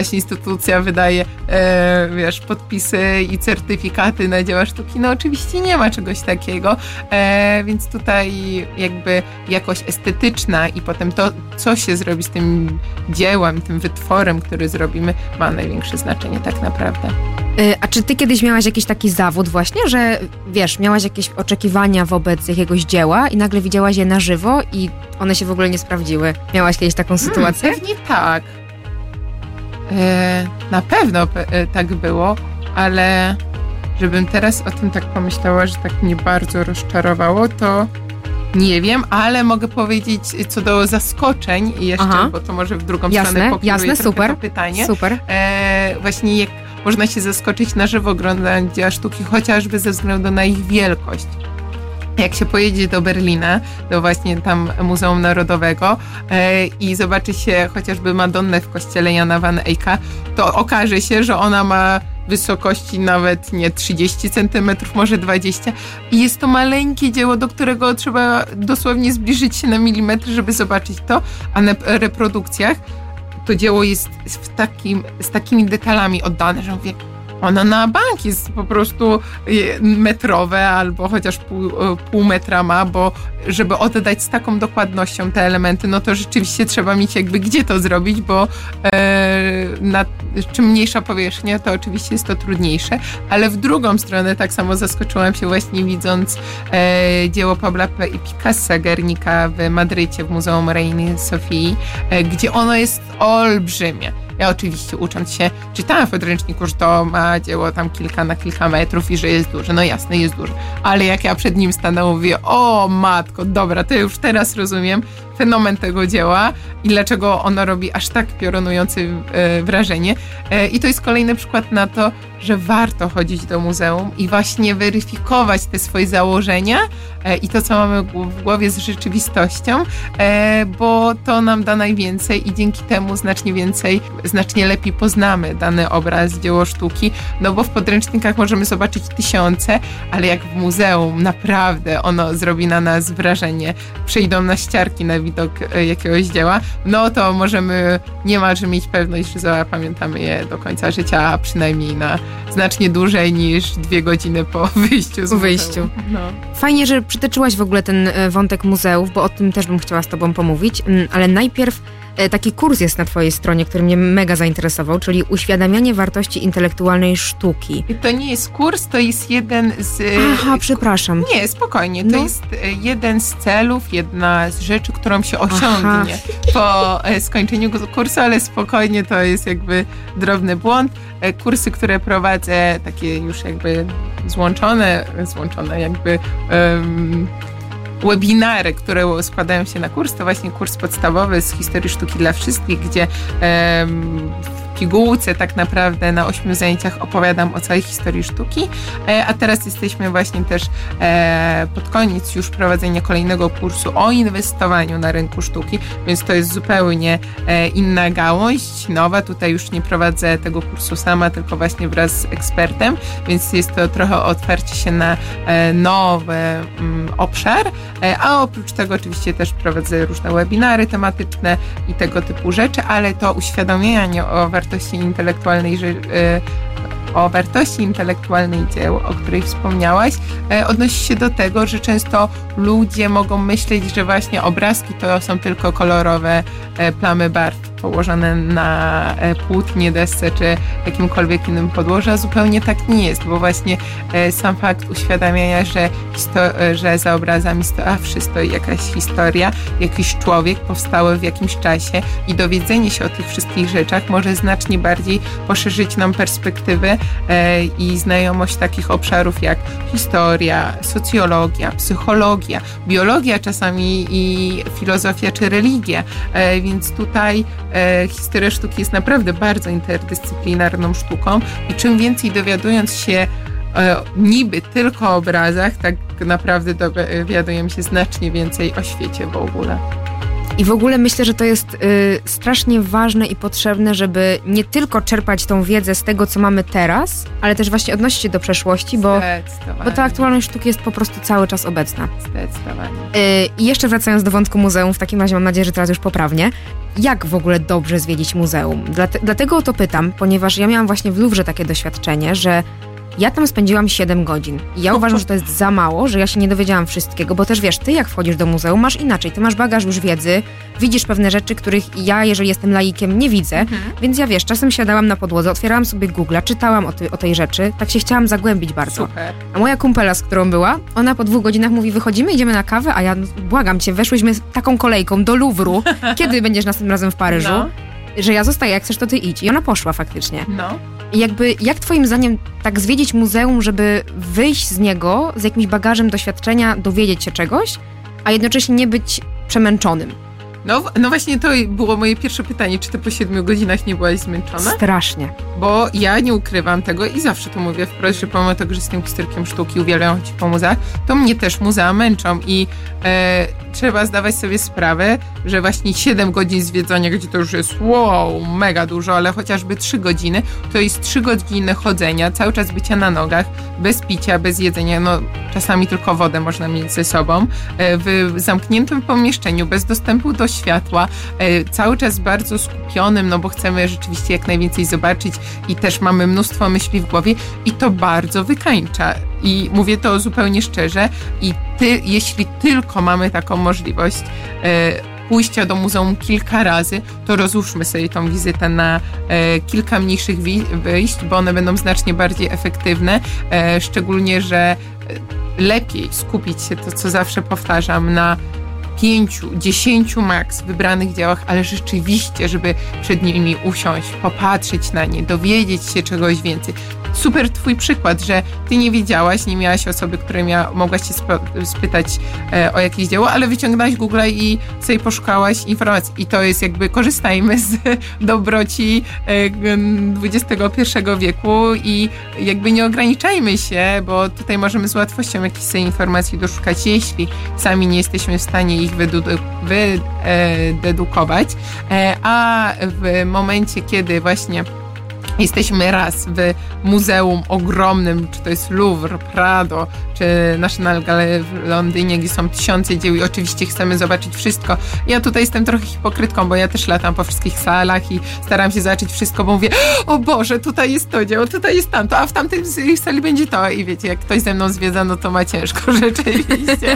instytucja wydaje, podpisy i certyfikaty na dzieła sztuki. No oczywiście nie ma czegoś takiego, więc tutaj jakby jakość estetyczna i potem to, co się zrobi z tym dziełem, tym wytworem, który zrobimy, ma największe znaczenie tak naprawdę. A czy ty kiedyś miałaś jakiś taki zawód właśnie, że miałaś jakieś oczekiwania wobec jakiegoś dzieła i nagle widziałaś je na żywo i one się w ogóle nie sprawdziły? Miałaś kiedyś taką sytuację? Pewnie tak. Na pewno tak było, ale żebym teraz o tym tak pomyślała, że tak mnie bardzo rozczarowało, to nie wiem, ale mogę powiedzieć co do zaskoczeń jeszcze, bo to może w drugą stronę pokieruje super, to pytanie. Super. Właśnie jak można się zaskoczyć na żywo oglądając dzieła sztuki, chociażby ze względu na ich wielkość. Jak się pojedzie do Berlina, do właśnie tam Muzeum Narodowego i zobaczy się chociażby Madonnę w kościele Jana van Eycka, to okaże się, że ona ma wysokości nawet nie 30 cm, może 20. I jest to maleńkie dzieło, do którego trzeba dosłownie zbliżyć się na milimetr, żeby zobaczyć to, a na reprodukcjach to dzieło jest z takimi detalami oddane, że mówię, ono na bank jest po prostu metrowe albo chociaż pół metra ma, bo żeby oddać z taką dokładnością te elementy, no to rzeczywiście trzeba mieć jakby gdzie to zrobić, bo czym mniejsza powierzchnia, to oczywiście jest to trudniejsze, ale w drugą stronę tak samo zaskoczyłam się właśnie widząc dzieło Pabla Picassa Guernica w Madrycie, w Muzeum Reiny Sofii, gdzie ono jest olbrzymie. Ja oczywiście ucząc się, czytałam w podręczniku, że to ma dzieło tam kilka na kilka metrów i że jest duże. No jasne, jest duże. Ale jak ja przed nim stanęłam, mówię, o matko, dobra, to już teraz rozumiem fenomen tego dzieła i dlaczego ono robi aż tak piorunujące wrażenie. I to jest kolejny przykład na to, że warto chodzić do muzeum i właśnie weryfikować te swoje założenia i to, co mamy w głowie z rzeczywistością, bo to nam da najwięcej i dzięki temu znacznie lepiej poznamy dany obraz, dzieło sztuki, no bo w podręcznikach możemy zobaczyć tysiące, ale jak w muzeum naprawdę ono zrobi na nas wrażenie, przejdą na ściarki na widok jakiegoś dzieła, no to możemy niemalże mieć pewność, że zapamiętamy je do końca życia, a przynajmniej na znacznie dłużej niż 2 godziny po wyjściu z muzeum. No. Fajnie, że przytoczyłaś w ogóle ten wątek muzeów, bo o tym też bym chciała z tobą pomówić, ale najpierw taki kurs jest na twojej stronie, który mnie mega zainteresował, czyli uświadamianie wartości intelektualnej sztuki. I to nie jest kurs, to jest jeden z... Aha, przepraszam. Nie, spokojnie. To jest jeden z celów, jedna z rzeczy, którą się osiągnie po skończeniu kursu, ale spokojnie, to jest jakby drobny błąd. Kursy, które prowadzę, takie już jakby złączone jakby... webinary, które składają się na kurs, to właśnie kurs podstawowy z historii sztuki dla wszystkich, gdzie w pigułce tak naprawdę na 8 zajęciach opowiadam o całej historii sztuki, a teraz jesteśmy właśnie też pod koniec już prowadzenia kolejnego kursu o inwestowaniu na rynku sztuki, więc to jest zupełnie inna gałąź, nowa. Tutaj już nie prowadzę tego kursu sama, tylko właśnie wraz z ekspertem, więc jest to trochę otwarcie się na nowy obszar, a oprócz tego oczywiście też prowadzę różne webinary tematyczne i tego typu rzeczy, ale to uświadomienie o wartości intelektualnej dzieł, o której wspomniałaś, odnosi się do tego, że często ludzie mogą myśleć, że właśnie obrazki to są tylko kolorowe plamy barw położone na płótnie, desce czy jakimkolwiek innym podłożu, a zupełnie tak nie jest, bo właśnie sam fakt uświadamiania, że za obrazami stoi jakaś historia, jakiś człowiek powstały w jakimś czasie i dowiedzenie się o tych wszystkich rzeczach może znacznie bardziej poszerzyć nam perspektywę i znajomość takich obszarów jak historia, socjologia, psychologia, biologia czasami i filozofia czy religia, więc tutaj historia sztuki jest naprawdę bardzo interdyscyplinarną sztuką i czym więcej dowiadując się niby tylko o obrazach, tak naprawdę dowiadujemy się znacznie więcej o świecie w ogóle. I w ogóle myślę, że to jest strasznie ważne i potrzebne, żeby nie tylko czerpać tą wiedzę z tego, co mamy teraz, ale też właśnie odnosić się do przeszłości, bo ta aktualność sztuki jest po prostu cały czas obecna. Zdecydowanie. I jeszcze wracając do wątku muzeum, w takim razie mam nadzieję, że teraz już poprawnie. Jak w ogóle dobrze zwiedzić muzeum? Dlatego o to pytam, ponieważ ja miałam właśnie w Louvre takie doświadczenie, że ja tam spędziłam 7 godzin. I ja uważam, że to jest za mało, że ja się nie dowiedziałam wszystkiego, bo też wiesz, ty jak wchodzisz do muzeum, masz inaczej. Ty masz bagaż już wiedzy, widzisz pewne rzeczy, których ja, jeżeli jestem laikiem, nie widzę. Więc ja wiesz, czasem siadałam na podłodze, otwierałam sobie Google'a, czytałam o tej rzeczy, tak się chciałam zagłębić bardzo. Super. A moja kumpela, z którą była, ona po 2 godzinach mówi, wychodzimy, idziemy na kawę, a ja błagam cię, weszłyśmy taką kolejką do Louvru. Kiedy będziesz następnym razem w Paryżu? No. Że ja zostaję, jak chcesz, to ty idź. I ona poszła faktycznie. No. I jak twoim zdaniem tak zwiedzić muzeum, żeby wyjść z niego z jakimś bagażem doświadczenia, dowiedzieć się czegoś, a jednocześnie nie być przemęczonym? No właśnie to było moje pierwsze pytanie, czy ty po 7 godzinach nie byłaś zmęczona? Strasznie. Bo ja nie ukrywam tego i zawsze to mówię wprost, że pomimo tego, że jestem historykiem sztuki, uwielbiam chodzić po muzeach, to mnie też muzea męczą i trzeba zdawać sobie sprawę, że właśnie 7 godzin zwiedzania, gdzie to już jest mega dużo, ale chociażby 3 godziny, to jest 3 godziny chodzenia, cały czas bycia na nogach, bez picia, bez jedzenia, no czasami tylko wodę można mieć ze sobą, w zamkniętym pomieszczeniu, bez dostępu do światła, cały czas bardzo skupionym, no bo chcemy rzeczywiście jak najwięcej zobaczyć i też mamy mnóstwo myśli w głowie i to bardzo wykańcza. I mówię to zupełnie szczerze i jeśli tylko mamy taką możliwość pójścia do muzeum kilka razy, to rozłóżmy sobie tą wizytę na kilka mniejszych wyjść, bo one będą znacznie bardziej efektywne, szczególnie, że lepiej skupić się, to co zawsze powtarzam, na 5, 10 max wybranych dziełach, ale rzeczywiście, żeby przed nimi usiąść, popatrzeć na nie, dowiedzieć się czegoś więcej. Super twój przykład, że ty nie wiedziałaś, nie miałaś osoby, której mogłaś się spytać o jakieś dzieło, ale wyciągnęłaś Google'a i sobie poszukałaś informacji. I to jest jakby, korzystajmy z dobroci XXI wieku i jakby nie ograniczajmy się, bo tutaj możemy z łatwością jakichś sobie informacji doszukać, jeśli sami nie jesteśmy w stanie ich wydedukować. A w momencie, kiedy właśnie jesteśmy raz w muzeum ogromnym, czy to jest Louvre, Prado, czy National Gallery w Londynie, gdzie są tysiące dzieł i oczywiście chcemy zobaczyć wszystko. Ja tutaj jestem trochę hipokrytką, bo ja też latam po wszystkich salach i staram się zobaczyć wszystko, bo mówię, o Boże, tutaj jest to dzieło, tutaj jest tamto, a w tamtej sali będzie to. I wiecie, jak ktoś ze mną zwiedza, no to ma ciężko rzeczywiście.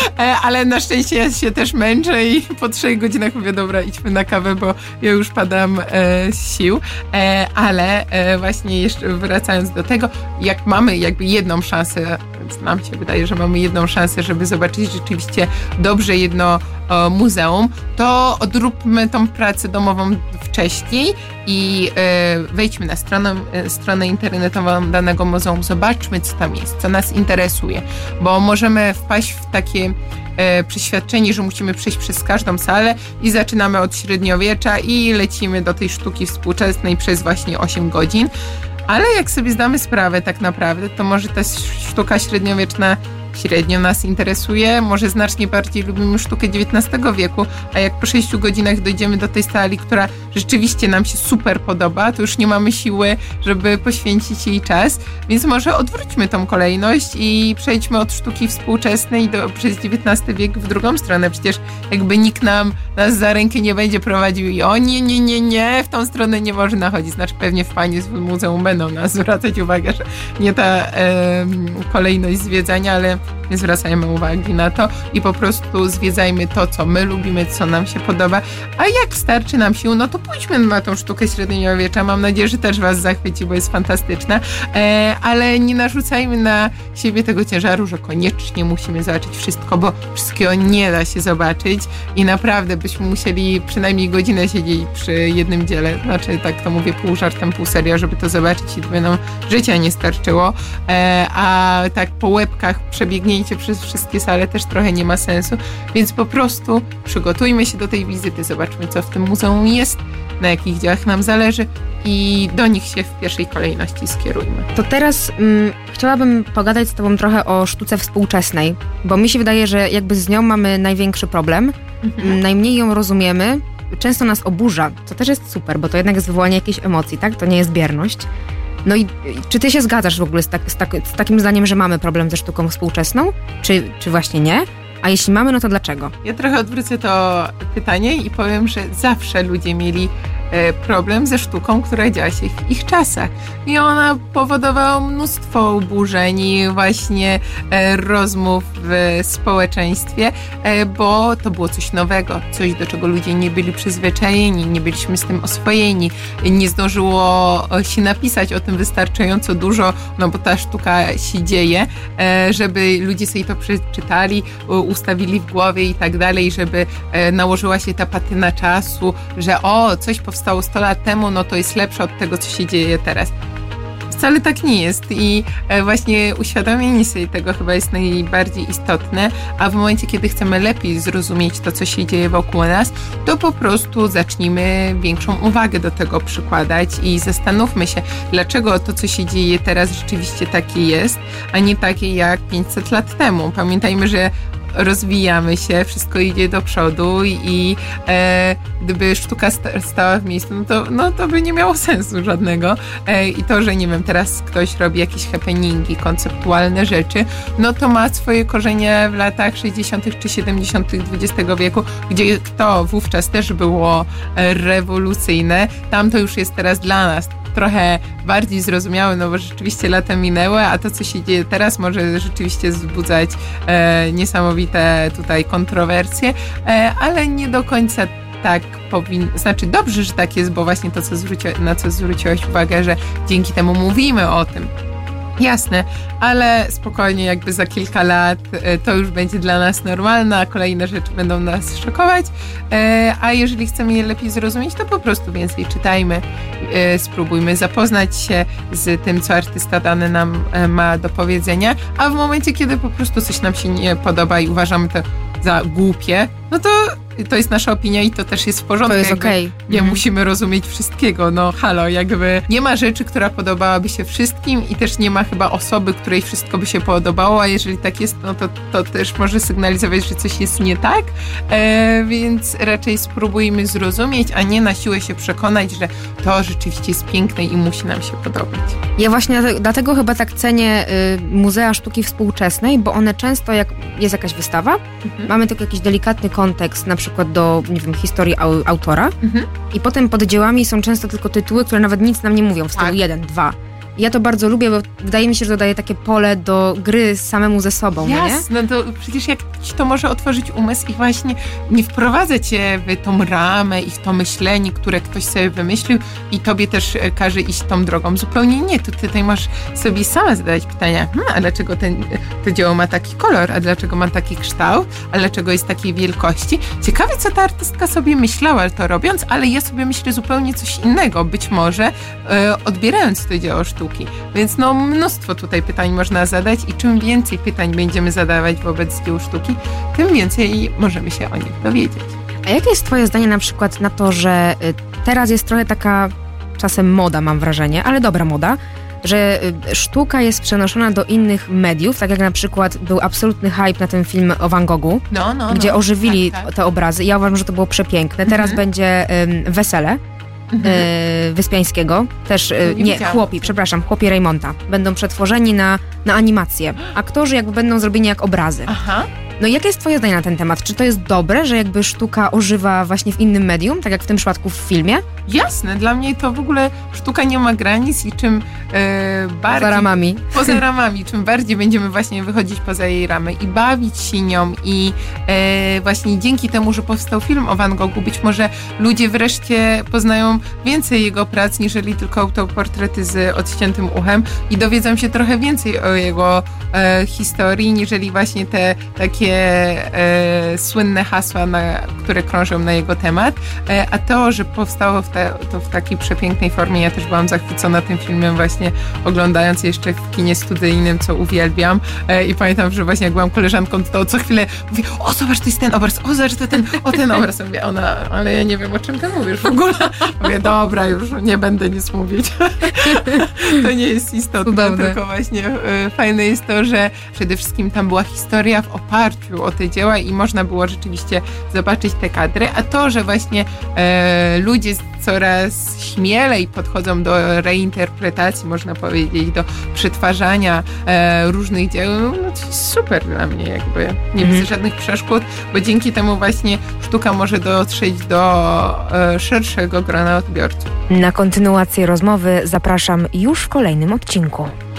Ale na szczęście ja się też męczę i po 3 godzinach mówię, dobra, idźmy na kawę, bo ja już padam z sił. Ale właśnie jeszcze wracając do tego, jak mamy jakby jedną szansę, nam się wydaje, że mamy jedną szansę, żeby zobaczyć rzeczywiście dobrze jedno muzeum, to odróbmy tą pracę domową wcześniej i wejdźmy na stronę internetową danego muzeum, zobaczmy, co tam jest, co nas interesuje, bo możemy wpaść w takie przeświadczenie, że musimy przejść przez każdą salę i zaczynamy od średniowiecza i lecimy do tej sztuki współczesnej przez właśnie 8 godzin. Ale jak sobie zdamy sprawę tak naprawdę, to może ta sztuka średniowieczna średnio nas interesuje, może znacznie bardziej lubimy sztukę XIX wieku, a jak po 6 godzinach dojdziemy do tej sali, która rzeczywiście nam się super podoba, to już nie mamy siły, żeby poświęcić jej czas, więc może odwróćmy tą kolejność i przejdźmy od sztuki współczesnej przez XIX wiek w drugą stronę. Przecież jakby nikt nas za rękę nie będzie prowadził i nie, w tą stronę nie można chodzić. Znaczy pewnie w pani z muzeum będą nas zwracać uwagę, że nie ta kolejność zwiedzania, ale nie zwracajmy uwagi na to i po prostu zwiedzajmy to, co my lubimy, co nam się podoba, a jak starczy nam sił, no to pójdźmy na tą sztukę średniowiecza. Mam nadzieję, że też was zachwyci, bo jest fantastyczna, ale nie narzucajmy na siebie tego ciężaru, że koniecznie musimy zobaczyć wszystko, bo wszystkiego nie da się zobaczyć i naprawdę byśmy musieli przynajmniej godzinę siedzieć przy jednym dziele, znaczy tak to mówię pół żartem, pół serio, żeby to zobaczyć i by nam życia nie starczyło, a tak po łebkach przebierać przebiegnięcie przez wszystkie sale też trochę nie ma sensu, więc po prostu przygotujmy się do tej wizyty, zobaczmy, co w tym muzeum jest, na jakich dziełach nam zależy i do nich się w pierwszej kolejności skierujmy. To teraz chciałabym pogadać z tobą trochę o sztuce współczesnej, bo mi się wydaje, że jakby z nią mamy największy problem, najmniej ją rozumiemy, często nas oburza, co też jest super, bo to jednak jest wywołanie jakiejś emocji, tak? To nie jest bierność. No i czy ty się zgadzasz w ogóle z takim zdaniem, że mamy problem ze sztuką współczesną? Czy właśnie nie? A jeśli mamy, no to dlaczego? Ja trochę odwrócę to pytanie i powiem, że zawsze ludzie mieli problem ze sztuką, która działa się w ich czasach. I ona powodowała mnóstwo oburzeń i właśnie rozmów w społeczeństwie, bo to było coś nowego, coś, do czego ludzie nie byli przyzwyczajeni, nie byliśmy z tym oswojeni, nie zdążyło się napisać o tym wystarczająco dużo, no bo ta sztuka się dzieje, żeby ludzie sobie to przeczytali, ustawili w głowie i tak dalej, żeby nałożyła się ta patyna czasu, że coś powstało 100 lat temu, no to jest lepsze od tego, co się dzieje teraz. Wcale tak nie jest i właśnie uświadomienie sobie tego chyba jest najbardziej istotne, a w momencie, kiedy chcemy lepiej zrozumieć to, co się dzieje wokół nas, to po prostu zacznijmy większą uwagę do tego przykładać i zastanówmy się, dlaczego to, co się dzieje teraz rzeczywiście takie jest, a nie takie jak 500 lat temu. Pamiętajmy, że rozwijamy się, wszystko idzie do przodu i gdyby sztuka stała w miejscu, no to by nie miało sensu żadnego. I to, że nie wiem, teraz ktoś robi jakieś happeningi, konceptualne rzeczy, no to ma swoje korzenie w latach 60. czy 70. XX wieku, gdzie to wówczas też było rewolucyjne. Tam to już jest teraz dla nas trochę bardziej zrozumiałe, no bo rzeczywiście lata minęły, a to, co się dzieje teraz, może rzeczywiście wzbudzać niesamowite tutaj kontrowersje, ale nie do końca tak powinno, znaczy dobrze, że tak jest, bo właśnie to, na co zwróciłaś uwagę, że dzięki temu mówimy o tym. Jasne, ale spokojnie, jakby za kilka lat to już będzie dla nas normalne, a kolejne rzeczy będą nas szokować, a jeżeli chcemy je lepiej zrozumieć, to po prostu więcej czytajmy, spróbujmy zapoznać się z tym, co artysta dany nam ma do powiedzenia, a w momencie, kiedy po prostu coś nam się nie podoba i uważamy to za głupie, no to jest nasza opinia i to też jest w porządku. To jest okej. Nie musimy rozumieć wszystkiego, no halo, jakby nie ma rzeczy, która podobałaby się wszystkim i też nie ma chyba osoby, której wszystko by się podobało, a jeżeli tak jest, no to też może sygnalizować, że coś jest nie tak, więc raczej spróbujmy zrozumieć, a nie na siłę się przekonać, że to rzeczywiście jest piękne i musi nam się podobać. Ja właśnie dlatego chyba tak cenię Muzea Sztuki Współczesnej, bo one często, jak jest jakaś wystawa, mamy tylko jakiś delikatny kontekst, na przykład do, nie wiem, historii autora i potem pod dziełami są często tylko tytuły, które nawet nic nam nie mówią, w stylu 1, 2. Ja to bardzo lubię, bo wydaje mi się, że to daje takie pole do gry samemu ze sobą. Jasne, no to przecież jak ci to może otworzyć umysł i właśnie nie wprowadza cię w tą ramę i w to myślenie, które ktoś sobie wymyślił i tobie też każe iść tą drogą. Zupełnie nie. Tu tutaj masz sobie sama zadawać pytania, a dlaczego to dzieło ma taki kolor, a dlaczego ma taki kształt, a dlaczego jest takiej wielkości. Ciekawe, co ta artystka sobie myślała to robiąc, ale ja sobie myślę zupełnie coś innego, być może odbierając to dzieło sztuki. Więc no mnóstwo tutaj pytań można zadać i czym więcej pytań będziemy zadawać wobec dzieł sztuki, tym więcej możemy się o nich dowiedzieć. A jakie jest twoje zdanie na przykład na to, że teraz jest trochę taka czasem moda, mam wrażenie, ale dobra moda, że sztuka jest przenoszona do innych mediów, tak jak na przykład był absolutny hype na ten film o Van Goghu, gdzie ożywili te obrazy. Ja uważam, że to było przepiękne. Teraz będzie Wesele Wyspiańskiego, też chłopi Raymonta. Będą przetworzeni na animację. Aktorzy jakby będą zrobieni jak obrazy. Aha. No i jakie jest twoje zdanie na ten temat? Czy to jest dobre, że jakby sztuka ożywa właśnie w innym medium, tak jak w tym przypadku w filmie? Jasne, dla mnie to w ogóle sztuka nie ma granic i czym bardziej... Poza ramami. Czym bardziej będziemy właśnie wychodzić poza jej ramy i bawić się nią i właśnie dzięki temu, że powstał film o Van Goghu, być może ludzie wreszcie poznają więcej jego prac, niżeli tylko autoportrety z odciętym uchem i dowiedzą się trochę więcej o jego historii, niżeli właśnie te takie słynne hasła, które krążą na jego temat. A to, że powstało to w takiej przepięknej formie, ja też byłam zachwycona tym filmem właśnie właśnie oglądając jeszcze w kinie studyjnym, co uwielbiam. I pamiętam, że właśnie jak byłam koleżanką, to co chwilę mówię, o zobacz, to jest ten obraz, o zobacz, to ten obraz. Mówię, ale ja nie wiem, o czym ty mówisz w ogóle. Mówię, dobra, już nie będę nic mówić. To nie jest istotne, cudowne. Tylko właśnie fajne jest to, że przede wszystkim tam była historia w oparciu o te dzieła i można było rzeczywiście zobaczyć te kadry, a to, że właśnie ludzie coraz śmielej podchodzą do reinterpretacji, można powiedzieć, do przetwarzania różnych dzieł, no to jest super dla mnie, jakby nie widzę żadnych przeszkód, bo dzięki temu właśnie sztuka może dotrzeć do szerszego grona odbiorców. Na kontynuację rozmowy zapraszam już w kolejnym odcinku.